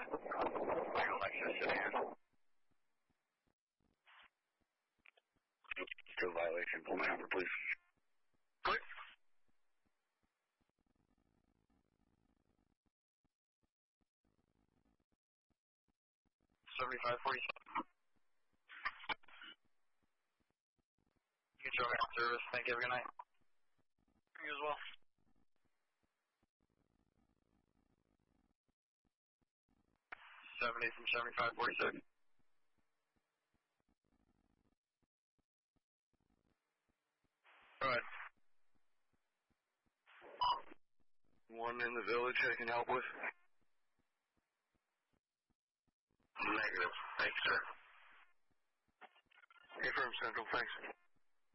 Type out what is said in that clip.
Michael Lexus sedan. Still violation. Pull my number, please. Quick. $75.47. You can show me on service. Thank you. Have a good night. You as well. From 7546. Go ahead. One in the village I can help with? Negative. Thanks, sir. Hey, from Central. Thanks.